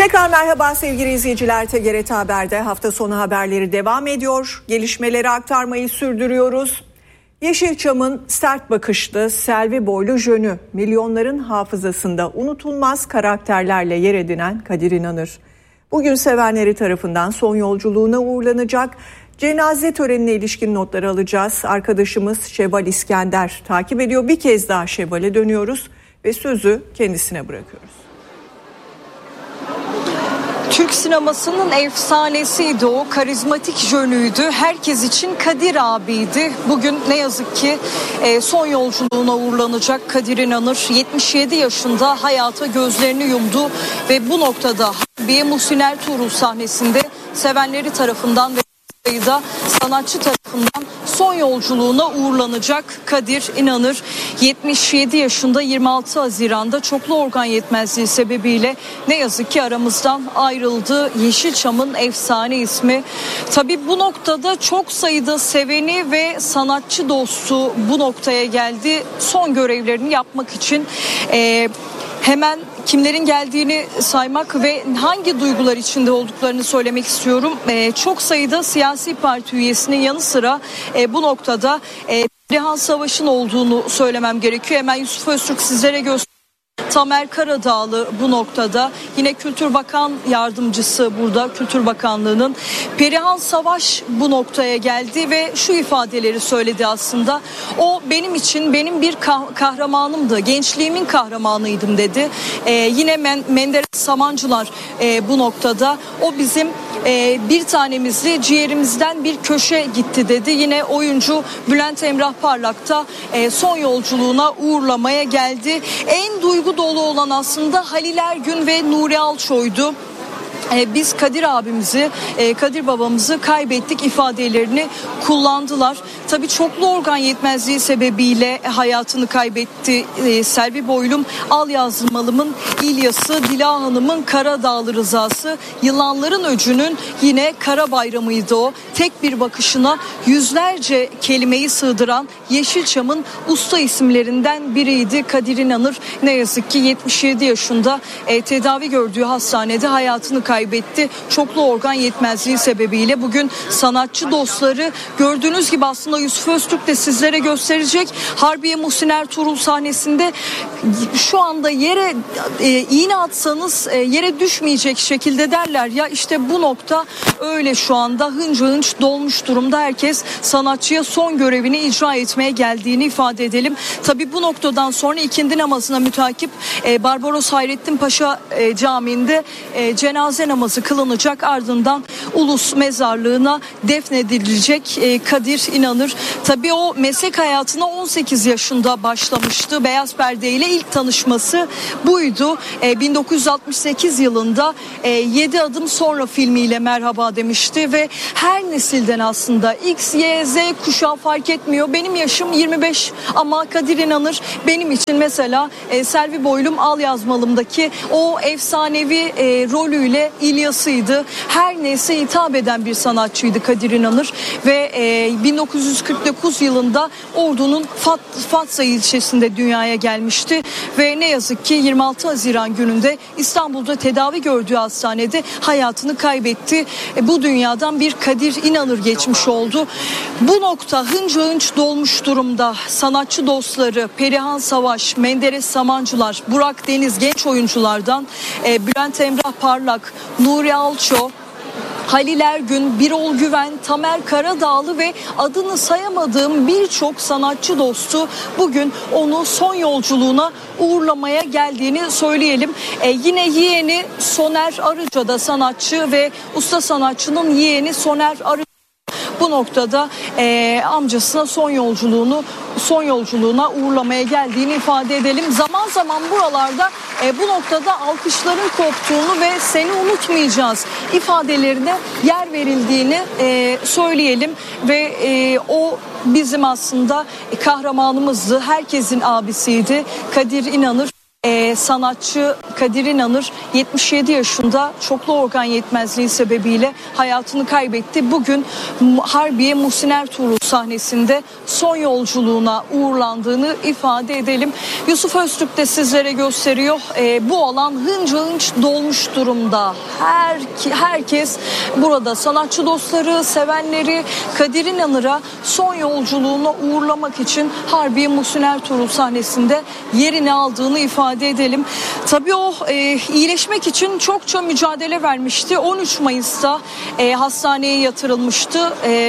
Tekrar merhaba sevgili izleyiciler. TGRT Haber'de hafta sonu haberleri devam ediyor. Gelişmeleri aktarmayı sürdürüyoruz. Yeşilçam'ın sert bakışlı, selvi boylu jönü, milyonların hafızasında unutulmaz karakterlerle yer edinen Kadir İnanır. Bugün sevenleri tarafından son yolculuğuna uğurlanacak. Cenaze törenine ilişkin notları alacağız. Arkadaşımız Şevval İskender takip ediyor. Bir kez daha Şevval'e dönüyoruz ve sözü kendisine bırakıyoruz. Türk sinemasının efsanesiydi o, karizmatik jönüydü. Herkes için Kadir abiydi. Bugün ne yazık ki son yolculuğuna uğurlanacak Kadir İnanır. 77 yaşında hayata gözlerini yumdu ve bu noktada Harbiye Muhsin Ertuğrul sahnesinde sevenleri tarafından ve sayıda sanatçı tarafından son yolculuğuna uğurlanacak Kadir İnanır. 77 yaşında 26 Haziran'da çoklu organ yetmezliği sebebiyle ne yazık ki aramızdan ayrıldı. Yeşilçam'ın efsane ismi. Tabii bu noktada çok sayıda seveni ve sanatçı dostu bu noktaya geldi. Son görevlerini yapmak için hemen kimlerin geldiğini saymak ve hangi duygular içinde olduklarını söylemek istiyorum. Çok sayıda siyasi parti üyesinin yanı sıra bu noktada Perihan Savaş'ın olduğunu söylemem gerekiyor. Hemen Yusuf Öztürk sizlere göstereyim. Tamer Karadağlı bu noktada, yine Kültür Bakan Yardımcısı burada, Kültür Bakanlığı'nın. Perihan Savaş bu noktaya geldi ve şu ifadeleri söyledi aslında. O benim için benim bir kahramanımdı, gençliğimin kahramanıydım dedi. Yine Menderes Samancılar bu noktada, o bizim bir tanemizdi, ciğerimizden bir köşe gitti dedi. Yine oyuncu Bülent Emrah Parlak da son yolculuğuna uğurlamaya geldi. En duygu dolu olan aslında Halil Ergün ve Nuri Alço'ydu. Biz Kadir abimizi, Kadir babamızı kaybettik ifadelerini kullandılar. Tabii çoklu organ yetmezliği sebebiyle hayatını kaybetti. Selvi Boylum, Al Yazmalım'ın İlyas'ı, Dila Hanım'ın Karadağlı Rızası, Yılanların Öcü'nün yine Kara Bayramı'ydı o. Tek bir bakışına yüzlerce kelimeyi sığdıran Yeşilçam'ın usta isimlerinden biriydi Kadir İnanır. Ne yazık ki 77 yaşında tedavi gördüğü hastanede hayatını kaybetti. Çoklu organ yetmezliği sebebiyle bugün sanatçı dostları, gördüğünüz gibi aslında Yusuf Öztürk de sizlere gösterecek, Harbiye Muhsin Ertuğrul sahnesinde şu anda yere iğne atsanız yere düşmeyecek şekilde derler ya, işte bu nokta öyle şu anda hınca hınç dolmuş durumda. Herkes sanatçıya son görevini icra etmeye geldiğini ifade edelim. Tabii bu noktadan sonra ikindi namazına mütakip Barbaros Hayrettin Paşa Camii'nde cenaze namazı kılınacak, ardından Ulus Mezarlığı'na defnedilecek Kadir İnanır. Tabii o meslek hayatına 18 yaşında başlamıştı. Beyaz Perde ile ilk tanışması buydu. 1968 yılında 7 adım sonra filmiyle merhaba demişti ve her nesilden aslında X, Y, Z kuşağı fark etmiyor. Benim yaşım 25 ama Kadir İnanır benim için mesela Selvi Boylum Al Yazmalım'daki o efsanevi rolüyle İlyas'ıydı. Her nesle hitap eden bir sanatçıydı Kadir İnanır ve 1949 yılında Ordu'nun Fatsa ilçesinde dünyaya gelmişti ve ne yazık ki 26 Haziran gününde İstanbul'da tedavi gördüğü hastanede hayatını kaybetti. Bu dünyadan bir Kadir İnanır geçmiş oldu. Bu nokta hınca hınç dolmuş durumda. Sanatçı dostları Perihan Savaş, Menderes Samancılar, Burak Deniz genç oyunculardan Bülent Emrah Parlak, Nuri Alço, Halil Ergün, Birol Güven, Tamer Karadağlı ve adını sayamadığım birçok sanatçı dostu bugün onu son yolculuğuna uğurlamaya geldiğini söyleyelim. Yine yeğeni Soner Arıca da sanatçı ve usta sanatçının yeğeni Soner Arıca bu noktada amcasına son yolculuğuna uğurlamaya geldiğini ifade edelim. Zaman zaman buralarda bu noktada alkışların koptuğunu ve seni unutmayacağız ifadelerine yer verildiğini söyleyelim ve o bizim aslında kahramanımızdı. Herkesin abisiydi Kadir İnanır. sanatçı Kadir İnanır 77 yaşında çoklu organ yetmezliği sebebiyle hayatını kaybetti. Bugün Harbiye Muhsin Ertuğrul sahnesinde son yolculuğuna uğurlandığını ifade edelim. Yusuf Öztürk de sizlere gösteriyor. Bu alan hınca hınç dolmuş durumda. Herkes burada, sanatçı dostları, sevenleri Kadir İnanır'a son yolculuğuna uğurlamak için Harbiye Muhsin Ertuğrul sahnesinde yerini aldığını ifade edelim. Tabii o iyileşmek için çokça mücadele vermişti. 13 Mayıs'ta hastaneye yatırılmıştı.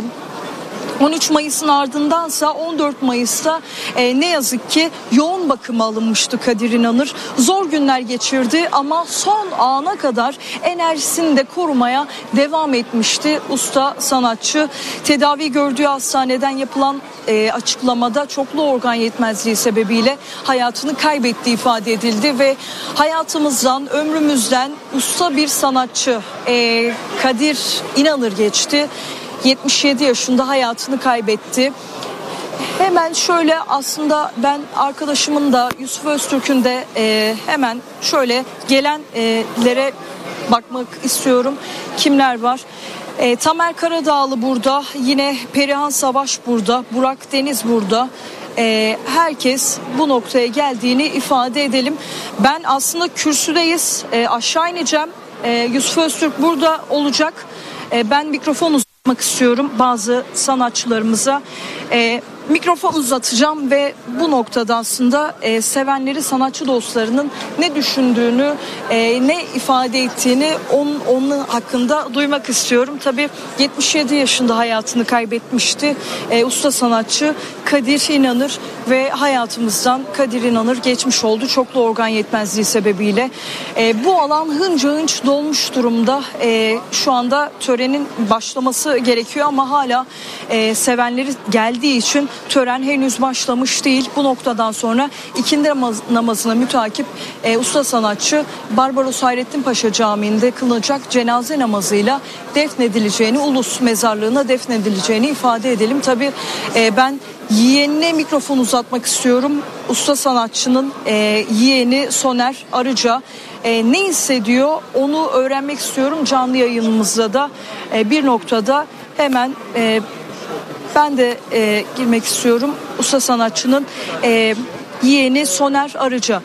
13 Mayıs'ın ardındansa 14 Mayıs'ta ne yazık ki yoğun bakıma alınmıştı Kadir İnanır. Zor günler geçirdi ama son ana kadar enerjisini de korumaya devam etmişti usta sanatçı. Tedavi gördüğü hastaneden yapılan açıklamada çoklu organ yetmezliği sebebiyle hayatını kaybettiği ifade edildi ve hayatımızdan, ömrümüzden usta bir sanatçı Kadir İnanır geçti. 77 yaşında hayatını kaybetti. Hemen şöyle, aslında ben arkadaşımın da Yusuf Öztürk'ün de hemen şöyle gelenlere bakmak istiyorum. Kimler var? Tamer Karadağlı burada, yine Perihan Savaş burada, Burak Deniz burada. Herkes bu noktaya geldiğini ifade edelim. Ben aslında kürsüdeyiz, aşağı ineceğim. Yusuf Öztürk burada olacak. Ben mikrofon uzatmak istiyorum bazı sanatçılarımıza. Mikrofon uzatacağım ve bu noktada aslında sevenleri, sanatçı dostlarının ne düşündüğünü, ne ifade ettiğini onun hakkında duymak istiyorum. Tabii 77 yaşında hayatını kaybetmişti usta sanatçı Kadir İnanır ve hayatımızdan Kadir İnanır geçmiş oldu çoklu organ yetmezliği sebebiyle. Bu alan hınca hınç dolmuş durumda. Şu anda törenin başlaması gerekiyor ama hala sevenleri geldiği için tören henüz başlamış değil. Bu noktadan sonra ikindi namazına mütakip usta sanatçı Barbaros Hayrettin Paşa Camii'nde kılınacak cenaze namazıyla defnedileceğini, Ulus Mezarlığı'na defnedileceğini ifade edelim. Tabii ben yeğenine mikrofon uzatmak istiyorum. Usta sanatçının yeğeni Soner Arıca ne hissediyor onu öğrenmek istiyorum. Canlı yayınımızda da bir noktada hemen ben de girmek istiyorum. Usta sanatçının yeğeni Soner Arıca.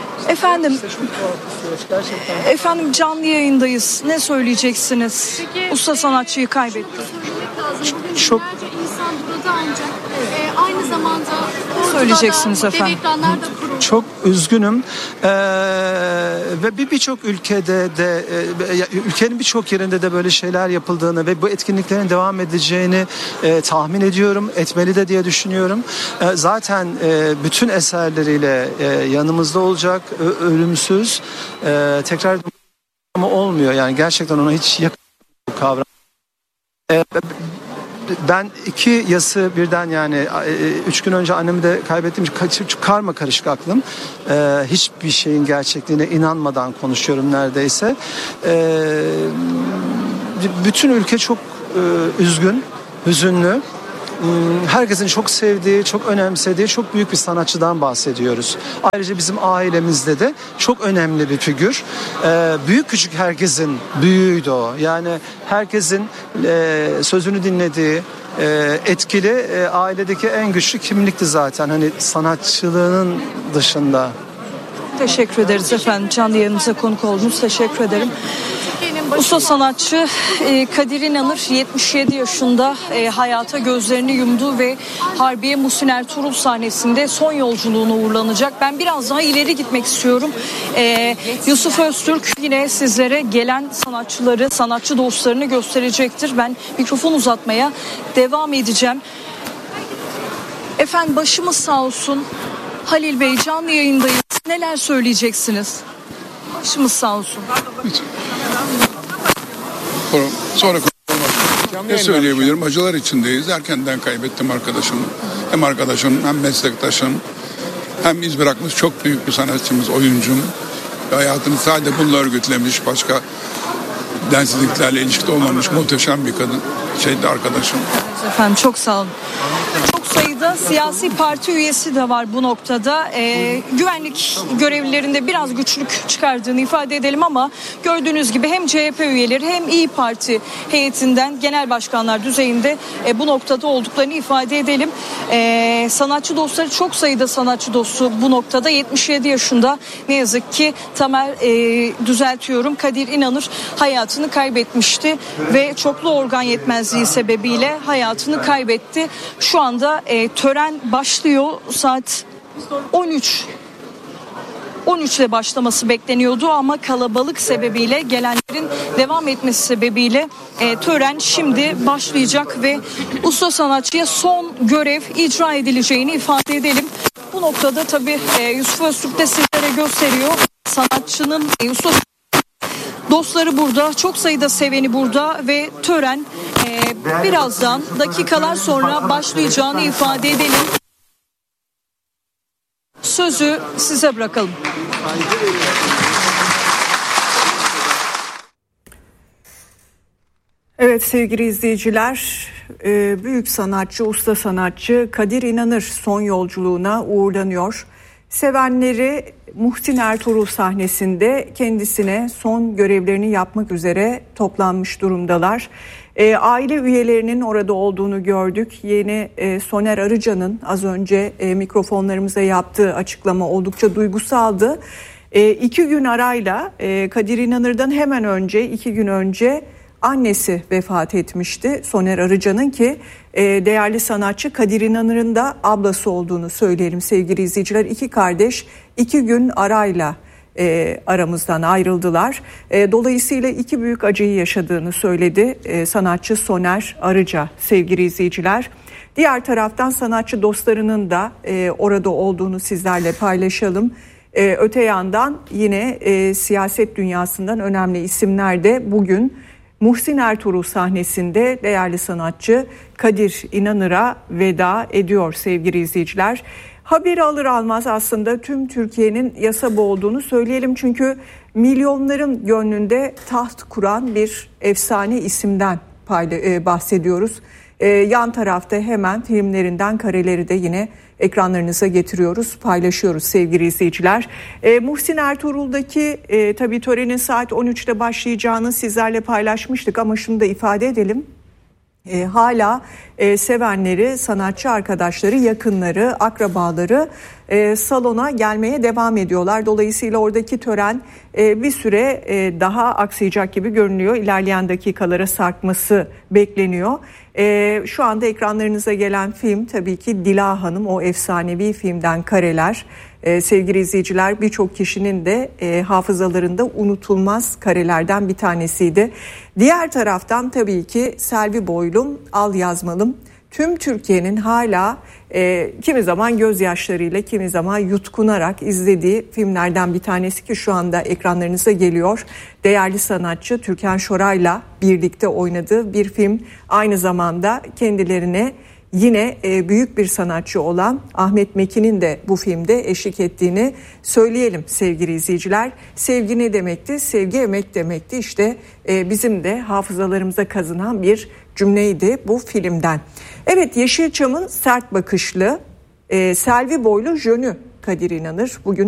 Efendim canlı yayındayız. Ne söyleyeceksiniz? Peki, usta sanatçıyı kaybettik. Çok insan burada ancak aynı zamanda söyleyeceksiniz efendim. Çok üzgünüm ve birçok ülkede de ülkenin birçok yerinde de böyle şeyler yapıldığını ve bu etkinliklerin devam edeceğini tahmin ediyorum, etmeli de diye düşünüyorum. Zaten bütün eserleriyle yanımızda olacak, ölümsüz, tekrar ama olmuyor yani, gerçekten ona hiç yakın bu kavram. Ben 2 yası birden, yani 3 gün önce annemi de kaybettim. Karma karışık aklım. Hiçbir şeyin gerçekliğine inanmadan konuşuyorum neredeyse. Bütün ülke çok üzgün, hüzünlü. Herkesin çok sevdiği, çok önemsediği çok büyük bir sanatçıdan bahsediyoruz. Ayrıca bizim ailemizde de çok önemli bir figür. Büyük küçük herkesin büyüğüydü o. Yani herkesin sözünü dinlediği, etkili, ailedeki en güçlü kimlikti zaten. Hani sanatçılığının dışında. Teşekkür ederiz efendim. Canlı yayınımıza konuk oldunuz. Teşekkür ederim. Usta sanatçı Kadir İnanır 77 yaşında hayata gözlerini yumdu ve Harbiye Muhsin Ertuğrul sahnesinde son yolculuğuna uğurlanacak. Ben biraz daha ileri gitmek istiyorum. Yusuf Öztürk yine sizlere gelen sanatçıları, sanatçı dostlarını gösterecektir. Ben mikrofon uzatmaya devam edeceğim. Efendim başımız sağ olsun. Halil Bey, canlı yayındayız. Neler söyleyeceksiniz? Başımız sağ olsun. Sonra ne söyleyebilirim? Acılar içindeyiz. Erkenden kaybettim arkadaşımı. Hem arkadaşım, hem meslektaşım, hem iz bırakmış çok büyük bir sanatçımız, oyuncum. Hayatını sadece bununla örgütlemiş, başka densizliklerle ilişkide olmamış muhteşem bir kadın, arkadaşım. Efendim çok sağ olun. Çok sayıda siyasi parti üyesi de var bu noktada. Güvenlik görevlilerinde biraz güçlük çıkardığını ifade edelim ama gördüğünüz gibi hem CHP üyeleri hem İYİ Parti heyetinden genel başkanlar düzeyinde bu noktada olduklarını ifade edelim. Sanatçı dostları, çok sayıda sanatçı dostu bu noktada. 77 yaşında ne yazık ki Kadir İnanır hayatını kaybetmişti ve çoklu organ yetmezliği sebebiyle hayatını kaybetti. Şu anda tören başlıyor. Saat 13'te başlaması bekleniyordu ama kalabalık sebebiyle, gelenlerin devam etmesi sebebiyle tören şimdi başlayacak ve usta sanatçıya son görev icra edileceğini ifade edelim. Bu noktada tabii Yusuf Öztürk de sizlere gösteriyor. Sanatçının usta dostları burada, çok sayıda seveni burada ve tören birazdan dakikalar sonra başlayacağını ifade edelim. Sözü size bırakalım. Evet sevgili izleyiciler, büyük sanatçı, usta sanatçı Kadir İnanır son yolculuğuna uğurlanıyor. Sevenleri Muhsin Ertuğrul sahnesinde kendisine son görevlerini yapmak üzere toplanmış durumdalar. Aile üyelerinin orada olduğunu gördük. Yeni Soner Arıcan'ın az önce mikrofonlarımıza yaptığı açıklama oldukça duygusaldı. 2 gün arayla Kadir İnanır'dan hemen önce 2 gün önce annesi vefat etmişti. Soner Arıcan'ın ki değerli sanatçı Kadir İnanır'ın da ablası olduğunu söyleyelim sevgili izleyiciler. 2 kardeş 2 gün arayla aramızdan ayrıldılar. Dolayısıyla 2 büyük acıyı yaşadığını söyledi sanatçı Soner Arıca sevgili izleyiciler. Diğer taraftan sanatçı dostlarının da orada olduğunu sizlerle paylaşalım. Öte yandan yine siyaset dünyasından önemli isimler de bugün Muhsin Ertuğrul sahnesinde değerli sanatçı Kadir İnanır'a veda ediyor sevgili izleyiciler. Haberi alır almaz aslında tüm Türkiye'nin yasa boğulduğunu söyleyelim. Çünkü milyonların gönlünde taht kuran bir efsane isimden bahsediyoruz. Yan tarafta hemen filmlerinden kareleri de yine ekranlarınıza getiriyoruz, paylaşıyoruz sevgili izleyiciler. Muhsin Ertuğrul'daki tabii törenin saat 13'te başlayacağını sizlerle paylaşmıştık ama şunu da ifade edelim. Hala sevenleri, sanatçı arkadaşları, yakınları, akrabaları salona gelmeye devam ediyorlar. Dolayısıyla oradaki tören bir süre daha aksayacak gibi görünüyor. İlerleyen dakikalara sarkması bekleniyor. Şu anda ekranlarınıza gelen film tabii ki Dila Hanım, o efsanevi filmden kareler. Sevgili izleyiciler, birçok kişinin de hafızalarında unutulmaz karelerden bir tanesiydi. Diğer taraftan tabii ki Selvi Boylum, Al Yazmalım. Tüm Türkiye'nin hala kimi zaman gözyaşlarıyla, kimi zaman yutkunarak izlediği filmlerden bir tanesi ki şu anda ekranlarınıza geliyor. Değerli sanatçı Türkan Şoray'la birlikte oynadığı bir film. Aynı zamanda kendilerine yine büyük bir sanatçı olan Ahmet Mekin'in de bu filmde eşlik ettiğini söyleyelim sevgili izleyiciler. Sevgi ne demekti? Sevgi emek demekti. İşte bizim de hafızalarımıza kazınan bir cümleydi bu filmden. Evet, Yeşilçam'ın sert bakışlı, Selvi boylu jönü Kadir İnanır bugün